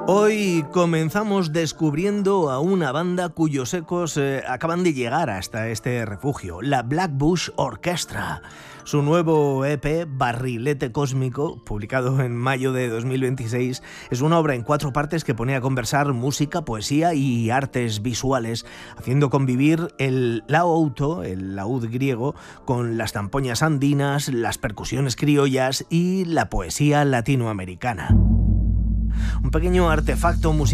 Hoy comenzamos descubriendo a una banda cuyos ecos acaban de llegar hasta este refugio, la Black Bush Orchestra. Su nuevo EP, Barrilete Cósmico, publicado en mayo de 2026, es una obra en 4 partes que pone a conversar música, poesía y artes visuales, haciendo convivir el laúd, el laúd griego, con las zampoñas andinas, las percusiones criollas y la poesía latinoamericana. Un pequeño artefacto musical